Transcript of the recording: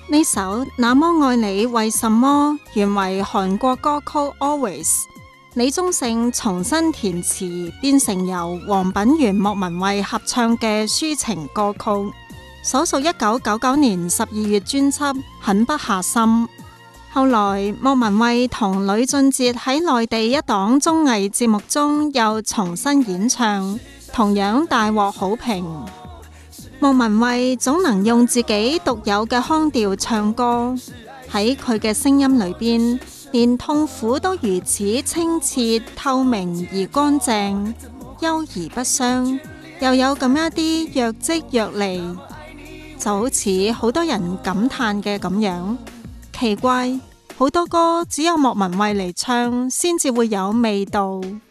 呢首《那麼愛你為什麼》原為韓國歌曲《Always》，李宗盛重新填詞，變成由黃品源、莫文蔚合唱嘅抒情歌曲，所屬1999年12月專輯《狠不下心》。後來莫文蔚同呂俊傑喺內地一檔綜藝節目中又重新演唱，同樣大獲好評。莫文蔚總能用自己獨有嘅腔調唱歌，喺佢嘅聲音裏邊，連痛苦都如此清澈透明而乾淨，幽而不傷，又有咁一啲若即若離，就好似好多人感嘆嘅咁樣。奇怪，好多歌只有莫文蔚嚟唱先至會有味道。